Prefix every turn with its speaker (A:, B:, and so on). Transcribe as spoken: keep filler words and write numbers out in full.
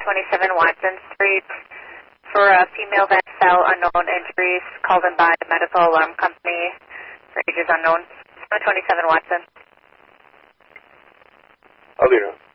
A: twenty-seven Watson Street for a female that fell unknown injuries called in by the medical alarm company for ages unknown. one twenty-seven Watson.
B: I'll be around.